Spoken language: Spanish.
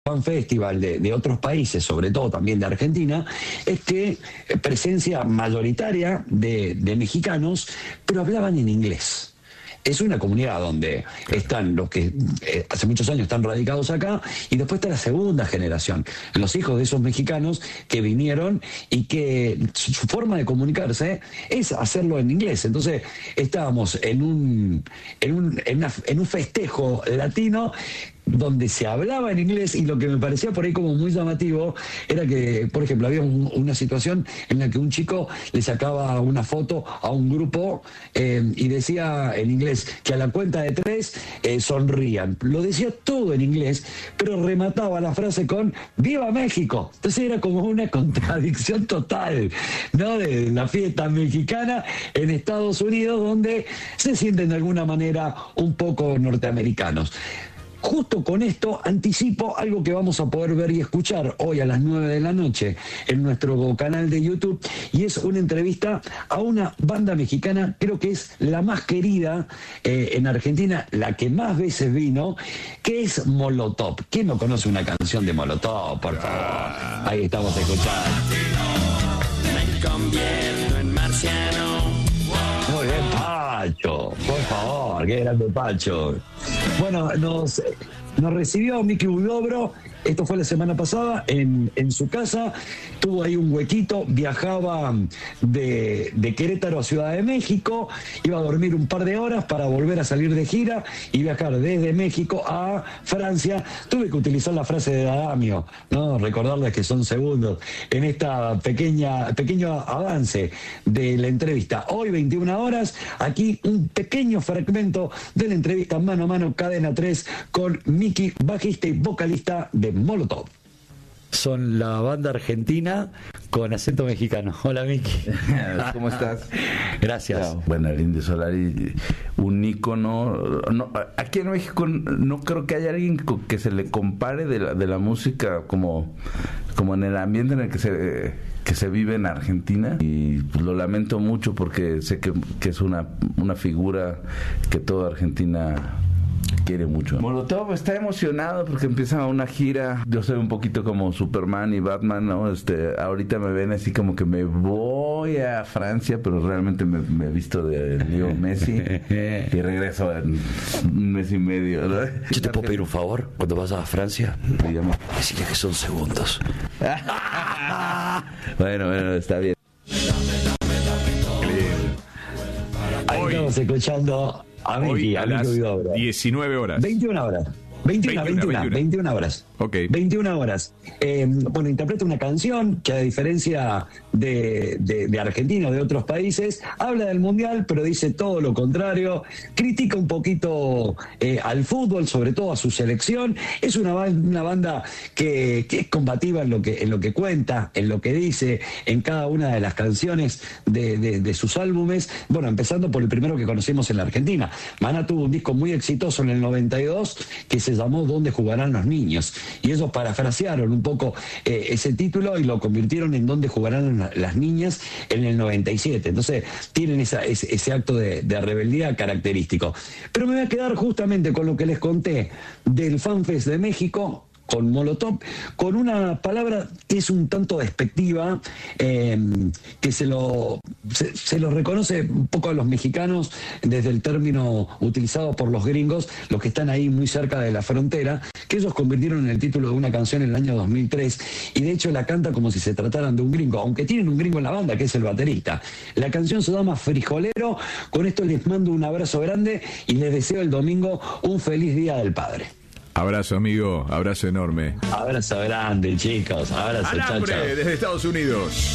Fan Festival de otros países, sobre todo también de Argentina, es que presencia mayoritaria de mexicanos, pero hablaban en inglés. Es una comunidad donde están los que hace muchos años están radicados acá, y después está la segunda generación, los hijos de esos mexicanos que vinieron y que su forma de comunicarse es hacerlo en inglés. Entonces estábamos en un festejo latino donde se hablaba en inglés, y lo que me parecía por ahí como muy llamativo era que, por ejemplo, había una situación en la que un chico le sacaba una foto a un grupo y decía en inglés que a la cuenta de 3 sonrían. Lo decía todo en inglés, pero remataba la frase con ¡Viva México! Entonces era como una contradicción total, ¿no?, de la fiesta mexicana en Estados Unidos, donde se sienten de alguna manera un poco norteamericanos. Justo con esto anticipo algo que vamos a poder ver y escuchar hoy a las 9 de la noche en nuestro canal de YouTube, y es una entrevista a una banda mexicana, creo que es la más querida en Argentina, la que más veces vino, que es Molotov. ¿Quién no conoce una canción de Molotov, por favor? Ahí estamos escuchando. Me convierto en marciano. Muy bien, Pacho, por favor, qué grande Pacho. Bueno, nos recibió Miki Huidobro, esto fue la semana pasada, en su casa. Tuvo ahí un huequito, viajaba de Querétaro a Ciudad de México, iba a dormir un par de horas para volver a salir de gira y viajar desde México a Francia. Tuve que utilizar la frase de Adamio, ¿no?, recordarles que son segundos en esta pequeño avance de la entrevista. Hoy 21 horas, aquí un pequeño fragmento de la entrevista mano a mano, Cadena 3, con Miki, bajista y vocalista de Molotov. Son la banda argentina con acento mexicano. Hola, Miki. ¿Cómo estás? Gracias. Bueno, el Indio Solari, un ícono. No, aquí en México no creo que haya alguien que se le compare de la música como en el ambiente en el que se vive en Argentina, y pues lo lamento mucho porque sé que es una figura que toda Argentina quiere mucho. Molotov está emocionado porque empieza una gira. Yo soy un poquito como Superman y Batman, ¿no? Ahorita me ven así como que me voy a Francia, pero realmente me he visto de Leo Messi y regreso en un mes y medio, ¿no? Yo te puedo pedir un favor cuando vas a Francia. Decirle que son segundos. Bueno, está bien. Ahí estamos escuchando a Miki, hoy a las 19 horas. 21 horas. 21 horas. Ok. 21 horas. Bueno, interpreta una canción que, a diferencia de Argentina o de otros países, habla del Mundial, pero dice todo lo contrario. Critica un poquito al fútbol, sobre todo a su selección. Es una banda que es combativa en lo que cuenta, en lo que dice, en cada una de las canciones de sus álbumes. Bueno, empezando por el primero que conocimos en la Argentina. Maná tuvo un disco muy exitoso en el 92 que se llamó ¿Dónde jugarán los niños? Y ellos parafrasearon un poco ese título y lo convirtieron en ¿Dónde jugarán las niñas? En el 97. Entonces tienen ese acto de rebeldía característico. Pero me voy a quedar justamente con lo que les conté del FanFest de México, con Molotov, con una palabra que es un tanto despectiva, que se lo reconoce un poco a los mexicanos desde el término utilizado por los gringos, los que están ahí muy cerca de la frontera, que ellos convirtieron en el título de una canción en el año 2003, y de hecho la canta como si se trataran de un gringo, aunque tienen un gringo en la banda, que es el baterista. La canción se llama Frijolero. Con esto les mando un abrazo grande y les deseo el domingo un feliz Día del Padre. Abrazo, amigo, abrazo enorme. Abrazo grande, chicos. Abrazo, chao, chao. Desde Estados Unidos.